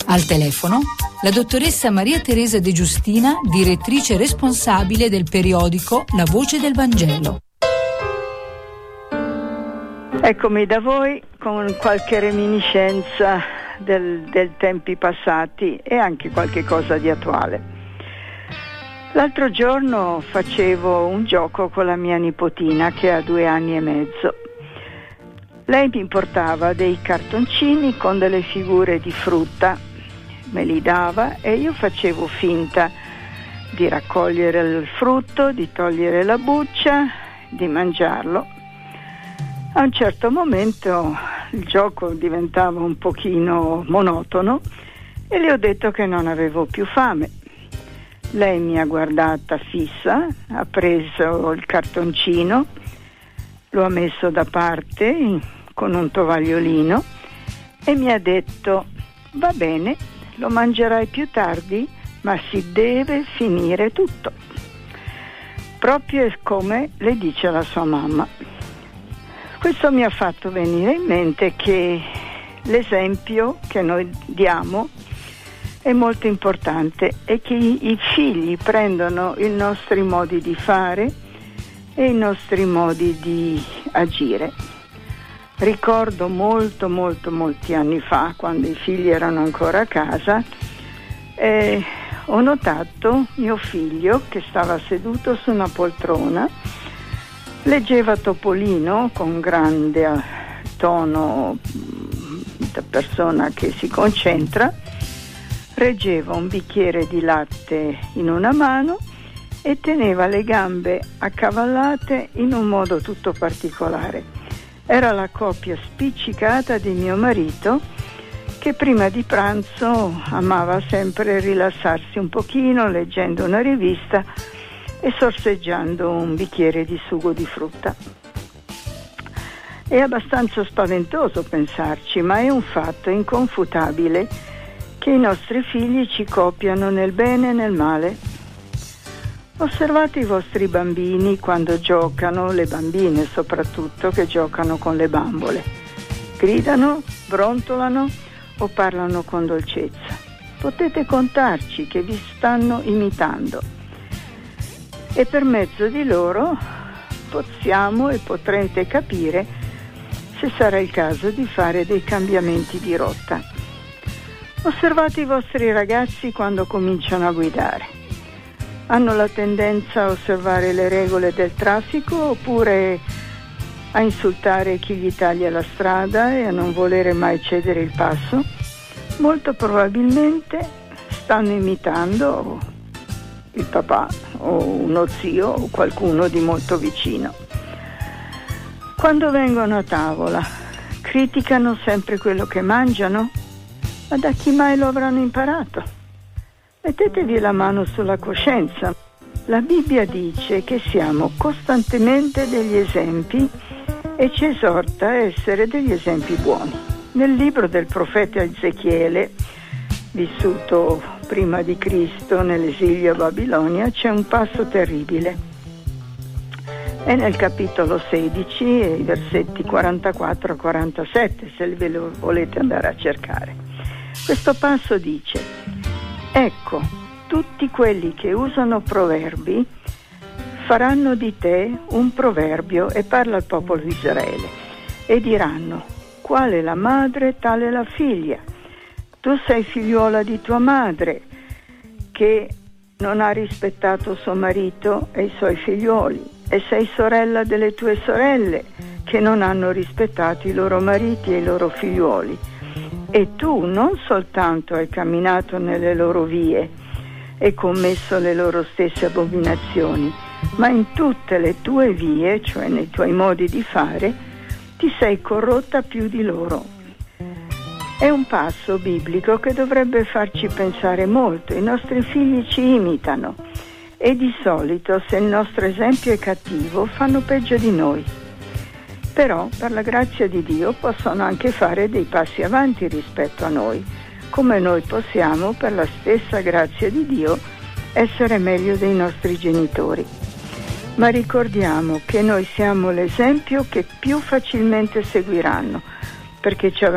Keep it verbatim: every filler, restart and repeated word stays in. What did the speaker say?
Al telefono la dottoressa Maria Teresa De Giustina, direttrice responsabile del periodico La Voce del Vangelo. Eccomi da voi con qualche reminiscenza del, del tempi passati e anche qualche cosa di attuale. L'altro giorno facevo un gioco con la mia nipotina che ha due anni e mezzo. Lei mi portava dei cartoncini con delle figure di frutta, me li dava e io facevo finta di raccogliere il frutto, di togliere la buccia, di mangiarlo. A un certo momento il gioco diventava un pochino monotono e le ho detto che non avevo più fame. Lei mi ha guardata fissa, ha preso il cartoncino, lo ha messo da parte con un tovagliolino e mi ha detto: va bene, lo mangerai più tardi, ma si deve finire tutto. Proprio come le dice la sua mamma. Questo mi ha fatto venire in mente che l'esempio che noi diamo è molto importante e che i figli prendono i nostri modi di fare e i nostri modi di agire. Ricordo molto molto molti anni fa, quando i figli erano ancora a casa, eh, ho notato mio figlio che stava seduto su una poltrona, leggeva Topolino con grande tono da persona che si concentra, reggeva un bicchiere di latte in una mano e teneva le gambe accavallate in un modo tutto particolare. Era la coppia spiccicata di mio marito, che prima di pranzo amava sempre rilassarsi un pochino leggendo una rivista e sorseggiando un bicchiere di sugo di frutta. È abbastanza spaventoso pensarci, ma è un fatto inconfutabile che i nostri figli ci copiano nel bene e nel male. Osservate i vostri bambini quando giocano, le bambine soprattutto, che giocano con le bambole. Gridano, brontolano o parlano con dolcezza. Potete contarci che vi stanno imitando. E per mezzo di loro possiamo e potrete capire se sarà il caso di fare dei cambiamenti di rotta. Osservate i vostri ragazzi quando cominciano a guidare. Hanno la tendenza a osservare le regole del traffico oppure a insultare chi gli taglia la strada e a non volere mai cedere il passo? Molto probabilmente stanno imitando il papà o uno zio o qualcuno di molto vicino. Quando vengono a tavola, criticano sempre quello che mangiano? Ma da chi mai lo avranno imparato? Mettetevi la mano sulla coscienza. La Bibbia dice che siamo costantemente degli esempi e ci esorta a essere degli esempi buoni. Nel libro del profeta Ezechiele, vissuto prima di Cristo nell'esilio a Babilonia, c'è un passo terribile. È nel capitolo sedici, i versetti quarantaquattro a quarantasette, se ve lo volete andare a cercare. Questo passo dice: ecco, tutti quelli che usano proverbi faranno di te un proverbio, e parla al popolo di Israele, e diranno: quale la madre, tale la figlia. Tu sei figliuola di tua madre, che non ha rispettato suo marito e i suoi figliuoli, e sei sorella delle tue sorelle, che non hanno rispettato i loro mariti e i loro figliuoli. E tu non soltanto hai camminato nelle loro vie e commesso le loro stesse abominazioni, ma in tutte le tue vie, cioè nei tuoi modi di fare, ti sei corrotta più di loro. È un passo biblico che dovrebbe farci pensare molto. I nostri figli ci imitano e di solito, se il nostro esempio è cattivo, fanno peggio di noi. Però, per la grazia di Dio, possono anche fare dei passi avanti rispetto a noi, come noi possiamo, per la stessa grazia di Dio, essere meglio dei nostri genitori. Ma ricordiamo che noi siamo l'esempio che più facilmente seguiranno, perché ci